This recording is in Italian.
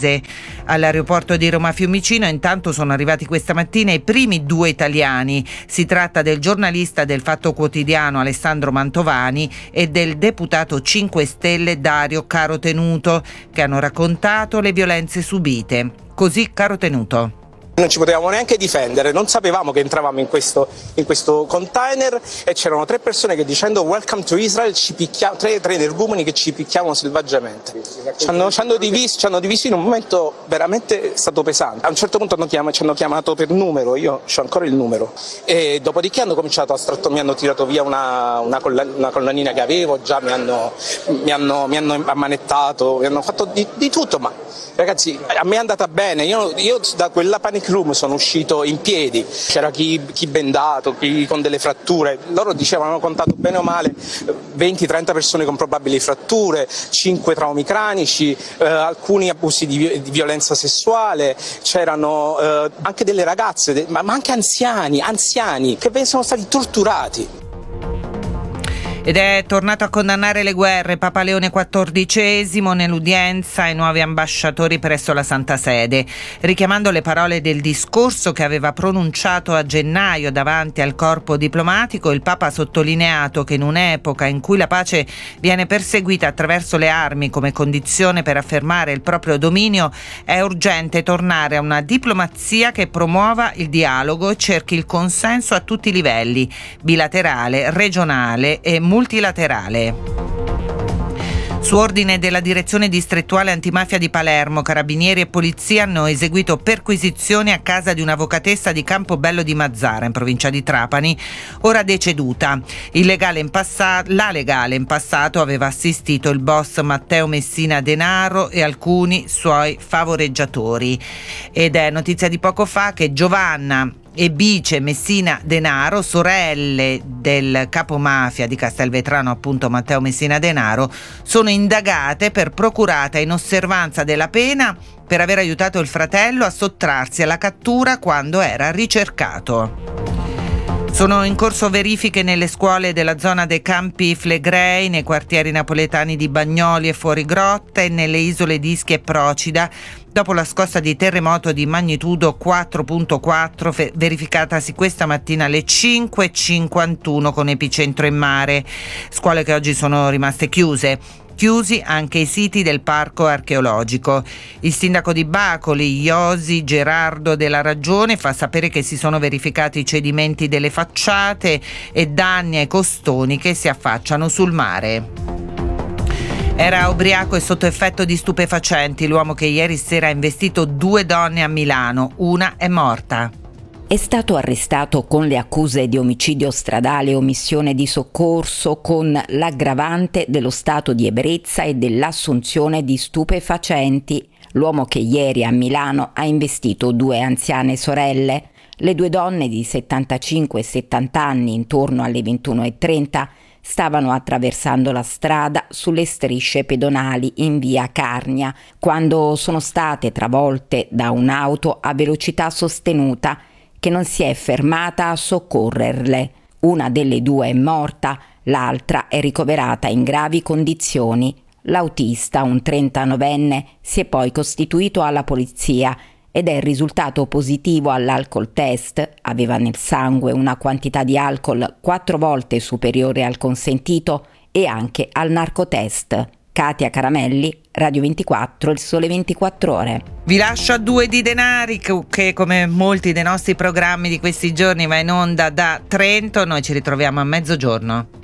Varese. All'aeroporto di Roma Fiumicino intanto sono arrivati questa mattina i primi 2 italiani. Si tratta del giornalista del Fatto Quotidiano Alessandro Mantovani e del deputato 5 Stelle Dario Carotenuto, che hanno raccontato le violenze subite. Così Carotenuto. Non ci potevamo neanche difendere, non sapevamo che entravamo in questo container e c'erano 3 persone che dicendo "Welcome to Israel" ci picchiavano, 3 energumeni che ci picchiavano selvaggiamente. Ci hanno divisi in un momento veramente stato pesante. A un certo punto ci hanno chiamato per numero, io ho ancora il numero, e dopodiché hanno cominciato mi hanno tirato via una collanina che avevo, già mi hanno ammanettato, mi hanno fatto di tutto, ma ragazzi, a me è andata bene, io da quella panic room sono uscito in piedi, c'era chi bendato, chi con delle fratture, loro dicevano, hanno contato bene o male 20-30 persone con probabili fratture, 5 traumi cranici, alcuni abusi di violenza sessuale, c'erano anche delle ragazze, ma anche anziani che sono stati torturati. Ed è tornato a condannare le guerre Papa Leone XIV nell'udienza ai nuovi ambasciatori presso la Santa Sede, richiamando le parole del discorso che aveva pronunciato a gennaio davanti al corpo diplomatico. Il Papa ha sottolineato che in un'epoca in cui la pace viene perseguita attraverso le armi come condizione per affermare il proprio dominio, è urgente tornare a una diplomazia che promuova il dialogo e cerchi il consenso a tutti i livelli, bilaterale, regionale e multilaterale. Su ordine della Direzione Distrettuale Antimafia di Palermo, Carabinieri e Polizia hanno eseguito perquisizioni a casa di un'avvocatessa di Campobello di Mazzara, in provincia di Trapani, ora deceduta. La legale in passato aveva assistito il boss Matteo Messina Denaro e alcuni suoi favoreggiatori. Ed è notizia di poco fa che Giovanna e Bice Messina Denaro, sorelle del capomafia di Castelvetrano, appunto Matteo Messina Denaro, sono indagate per procurata in osservanza della pena per aver aiutato il fratello a sottrarsi alla cattura quando era ricercato. Sono in corso verifiche nelle scuole della zona dei Campi Flegrei, nei quartieri napoletani di Bagnoli e Fuorigrotta e nelle isole di Ischia e Procida, dopo la scossa di terremoto di magnitudo 4.4 verificatasi questa mattina alle 5:51 con epicentro in mare. Scuole che oggi sono rimaste chiuse. Chiusi anche i siti del parco archeologico. Il sindaco di Bacoli, Iosi Gerardo della Ragione, fa sapere che si sono verificati cedimenti delle facciate e danni ai costoni che si affacciano sul mare. Era ubriaco e sotto effetto di stupefacenti l'uomo che ieri sera ha investito 2 donne a Milano. Una è morta. È stato arrestato con le accuse di omicidio stradale e omissione di soccorso, con l'aggravante dello stato di ebbrezza e dell'assunzione di stupefacenti. L'uomo che ieri a Milano ha investito 2 anziane sorelle. Le 2 donne di 75 e 70 anni, intorno alle 21:30, stavano attraversando la strada sulle strisce pedonali in via Carnia, quando sono state travolte da un'auto a velocità sostenuta che non si è fermata a soccorrerle. Una delle 2 è morta, l'altra è ricoverata in gravi condizioni. L'autista, un 39enne, si è poi costituito alla polizia ed è risultato positivo all'alcol test. Aveva nel sangue una quantità di alcol 4 volte superiore al consentito e anche al narcotest. Katia Caramelli, Radio 24, Il Sole 24 Ore. Vi lascio a 2 di Denari che come molti dei nostri programmi di questi giorni va in onda da Trento. Noi ci ritroviamo a mezzogiorno.